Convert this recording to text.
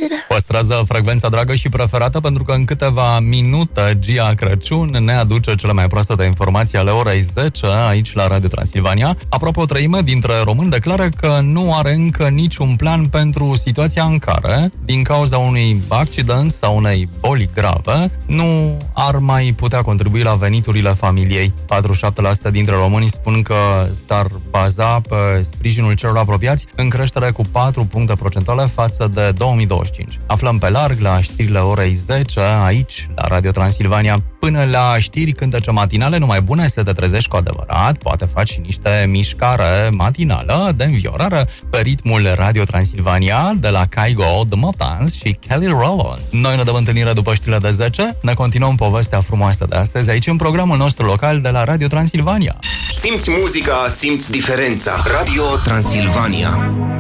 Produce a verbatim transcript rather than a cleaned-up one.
Păstrează frecvența dragă și preferată, pentru că în câteva minute Gia Crăciun ne aduce cele mai proaspete informații ale orei zece aici la Radio Transilvania. Aproape o treime dintre români declară că nu are încă niciun plan pentru situația în care, din cauza unui accident sau unei boli grave, nu ar mai putea contribui la veniturile familiei. patruzeci și șapte la sută dintre români spun că s-ar baza pe sprijinul celor apropiați, în creștere cu patru puncte procentuale față de două mii douăzeci și cinci. Aflăm pe larg la știrile orei zece aici la Radio Transilvania. Până la știri cântece matinale numai bune, să te trezești cu adevărat, poate faci și niște mișcare matinală de înviorare pe ritmul Radio Transilvania de la Kygo, The Motans și Kelly Rowland. Noi ne dăm întâlnire după știrile de zece, ne continuăm povestea frumoasă de astăzi aici în programul nostru local de la Radio Transilvania. Simți muzica, simți diferența. Radio Transilvania.